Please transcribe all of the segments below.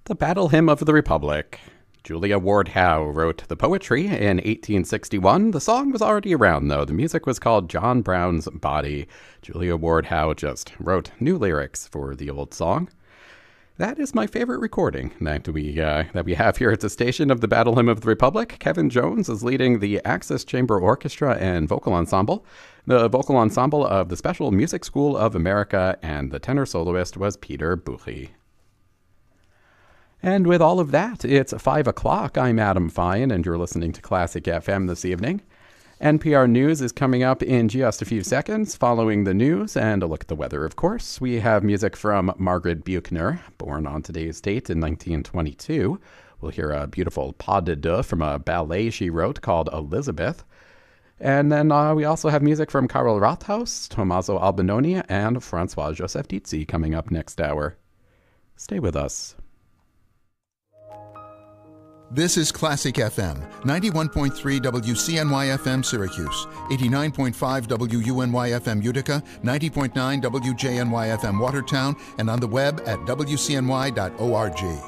The Battle Hymn of the Republic. Julia Ward Howe wrote the poetry in 1861. The song was already around, though. The music was called John Brown's Body. Julia Ward Howe just wrote new lyrics for the old song. That is my favorite recording that we have here at the station of the Battle Hymn of the Republic. Kevin Jones is leading the Axis Chamber Orchestra and Vocal Ensemble. The vocal ensemble of the Special Music School of America, and the tenor soloist was Peter Buchi. And with all of that, it's 5 o'clock. I'm Adam Fine, and you're listening to Classic FM this evening. NPR News is coming up in just a few seconds. Following the news and a look at the weather, of course, we have music from Margaret Buechner, born on today's date in 1922. We'll hear a beautiful pas de deux from a ballet she wrote called Elizabeth. And then we also have music from Karl Rathaus, Tommaso Albinoni, and Francois Joseph Dizzi coming up next hour. Stay with us. This is Classic FM, 91.3 WCNY FM Syracuse, 89.5 WUNY FM Utica, 90.9 WJNY FM Watertown, and on the web at WCNY.org.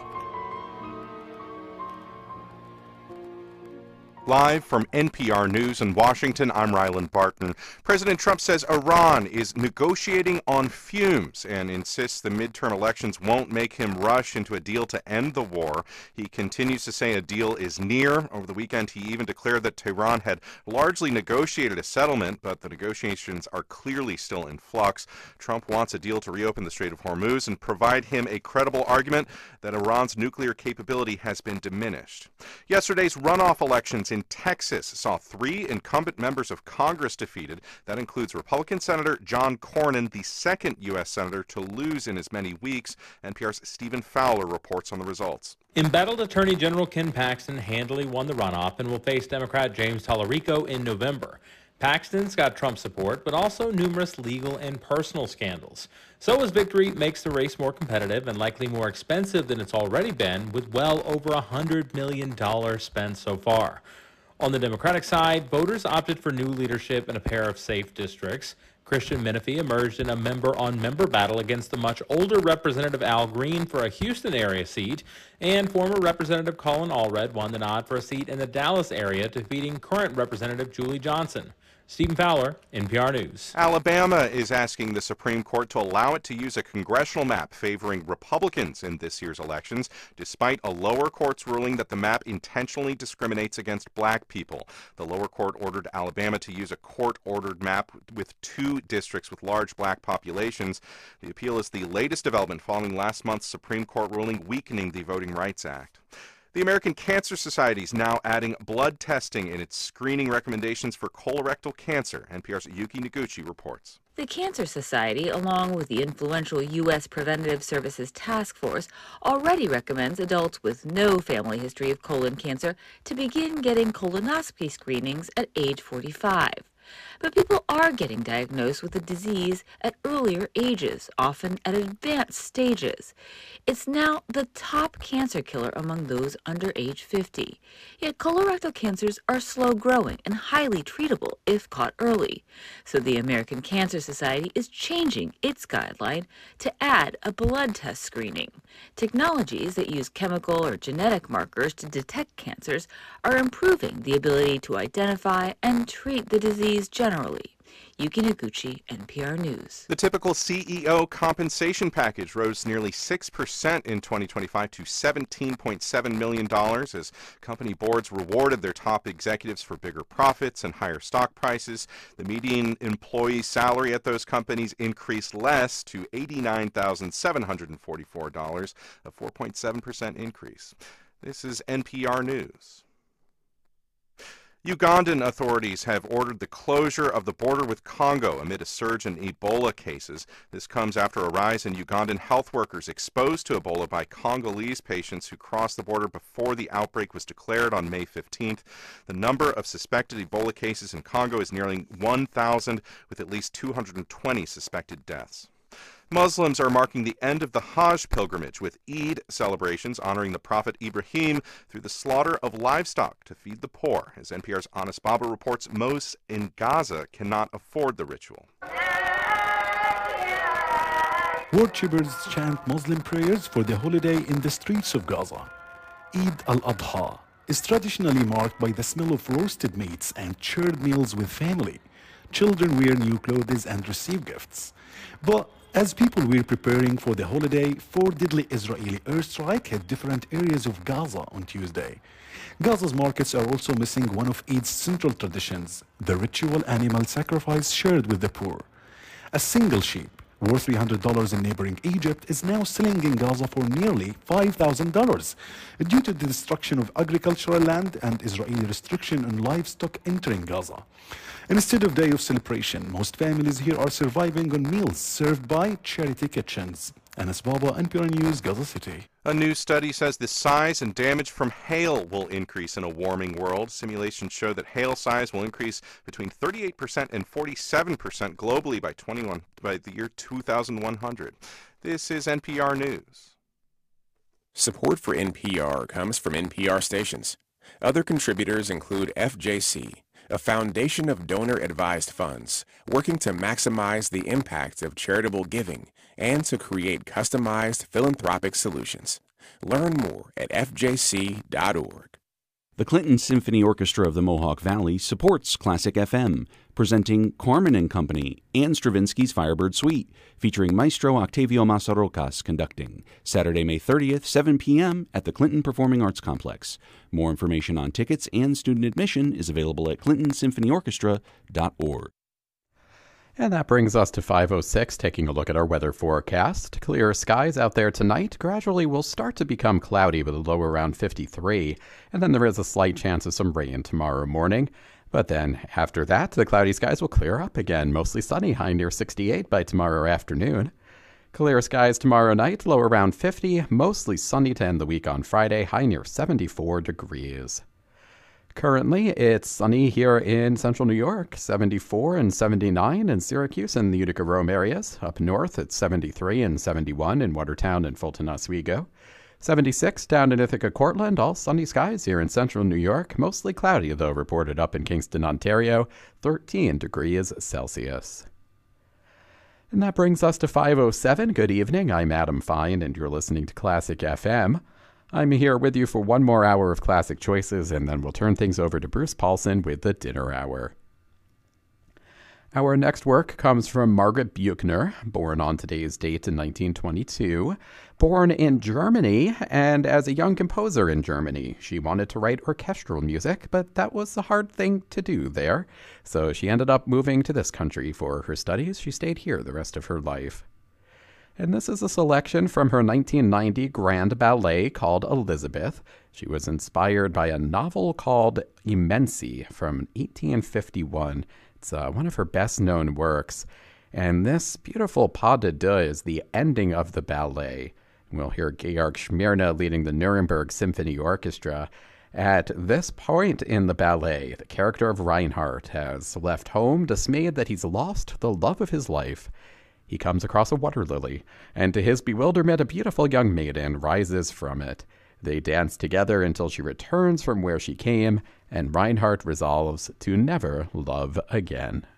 Live from NPR News in Washington, I'm Ryland Barton. President Trump says Iran is negotiating on fumes and insists the midterm elections won't make him rush into a deal to end the war. He continues to say a deal is near. Over the weekend, he even declared that Tehran had largely negotiated a settlement, but the negotiations are clearly still in flux. Trump wants a deal to reopen the Strait of Hormuz and provide him a credible argument that Iran's nuclear capability has been diminished. Yesterday's runoff elections in Texas saw 3 incumbent members of Congress defeated. That includes Republican Senator John Cornyn, the second U.S. Senator to lose in as many weeks. NPR's Stephen Fowler reports on the results. Embattled Attorney General Ken Paxton handily won the runoff and will face Democrat James Tallarico in November. Paxton's got Trump support, but also numerous legal and personal scandals. So his victory makes the race more competitive and likely more expensive than it's already been, with well over $100 million spent so far. On the Democratic side, voters opted for new leadership in a pair of safe districts. Christian Menifee emerged in a member-on-member battle against the much older Representative Al Green for a Houston area seat, and former Representative Colin Allred won the nod for a seat in the Dallas area, defeating current Representative Julie Johnson. Stephen Fowler, NPR News. Alabama is asking the Supreme Court to allow it to use a congressional map favoring Republicans in this year's elections, despite a lower court's ruling that the map intentionally discriminates against black people. The lower court ordered Alabama to use a court-ordered map with 2 districts with large black populations. The appeal is the latest development following last month's Supreme Court ruling weakening the Voting Rights Act. The American Cancer Society is now adding blood testing in its screening recommendations for colorectal cancer. NPR's Yuki Noguchi reports. The Cancer Society, along with the influential U.S. Preventative Services Task Force, already recommends adults with no family history of colon cancer to begin getting colonoscopy screenings at age 45. But people are getting diagnosed with the disease at earlier ages, often at advanced stages. It's now the top cancer killer among those under age 50. Yet colorectal cancers are slow growing and highly treatable if caught early. So the American Cancer Society is changing its guideline to add a blood test screening. Technologies that use chemical or genetic markers to detect cancers are improving the ability to identify and treat the disease generally. Yuki Noguchi, NPR News. The typical CEO compensation package rose nearly 6% in 2025 to $17.7 million as company boards rewarded their top executives for bigger profits and higher stock prices. The median employee salary at those companies increased less to $89,744, a 4.7% increase. This is NPR News. Ugandan authorities have ordered the closure of the border with Congo amid a surge in Ebola cases. This comes after a rise in Ugandan health workers exposed to Ebola by Congolese patients who crossed the border before the outbreak was declared on May 15th. The number of suspected Ebola cases in Congo is nearly 1,000, with at least 220 suspected deaths. Muslims are marking the end of the Hajj pilgrimage with Eid celebrations honoring the Prophet Ibrahim through the slaughter of livestock to feed the poor. As NPR's Anas Baba reports, most in Gaza cannot afford the ritual. Worshippers chant Muslim prayers for the holiday in the streets of Gaza. Eid al-Adha is traditionally marked by the smell of roasted meats and shared meals with family. Children wear new clothes and receive gifts. But as people were preparing for the holiday, 4 deadly Israeli airstrikes hit different areas of Gaza on Tuesday. Gaza's markets are also missing one of Eid's central traditions, the ritual animal sacrifice shared with the poor. A single sheep, worth $300 in neighboring Egypt, is now selling in Gaza for nearly $5,000 due to the destruction of agricultural land and Israeli restriction on livestock entering Gaza. Instead of day of celebration, most families here are surviving on meals served by charity kitchens. Anas Baba, NPR News, Gaza City. A new study says the size and damage from hail will increase in a warming world. Simulations show that hail size will increase between 38% and 47% globally by the year 2100. This is NPR News. Support for NPR comes from NPR stations. Other contributors include FJC, a foundation of donor-advised funds working to maximize the impact of charitable giving and to create customized philanthropic solutions. Learn more at fjc.org. The Clinton Symphony Orchestra of the Mohawk Valley supports Classic FM, presenting Carmen and Company and Stravinsky's Firebird Suite, featuring Maestro Octavio Mazarrocas conducting, Saturday, May 30th, 7 p.m. at the Clinton Performing Arts Complex. More information on tickets and student admission is available at clintonsymphonyorchestra.org. And that brings us to 5:06, taking a look at our weather forecast. Clear skies out there tonight. Gradually will start to become cloudy with a low around 53, and then there is a slight chance of some rain tomorrow morning. But then after that, the cloudy skies will clear up again, mostly sunny, high near 68 by tomorrow afternoon. Clear skies tomorrow night, low around 50, mostly sunny to end the week on Friday, high near 74 degrees. Currently, it's sunny here in central New York, 74 and 79 in Syracuse and the Utica-Rome areas. Up north, it's 73 and 71 in Watertown and Fulton Oswego. 76 down in Ithaca, Cortland, all sunny skies here in central New York. Mostly cloudy, though, reported up in Kingston, Ontario, 13 degrees Celsius. And that brings us to 5:07. Good evening, I'm Adam Fine, and you're listening to Classic FM. I'm here with you for one more hour of classic choices, and then we'll turn things over to Bruce Paulson with the dinner hour. Our next work comes from Margaret Buechner, born on today's date in 1922. Born in Germany, and as a young composer in Germany. She wanted to write orchestral music, but that was a hard thing to do there. So she ended up moving to this country for her studies. She stayed here the rest of her life. And this is a selection from her 1990 grand ballet called Elizabeth. She was inspired by a novel called Immensy from 1851. It's one of her best-known works. And this beautiful pas de deux is the ending of the ballet. We'll hear Georg Schmirna leading the Nuremberg Symphony Orchestra. At this point in the ballet, the character of Reinhardt has left home, dismayed that he's lost the love of his life. He comes across a water lily, and to his bewilderment, a beautiful young maiden rises from it. They dance together until she returns from where she came, and Reinhardt resolves to never love again.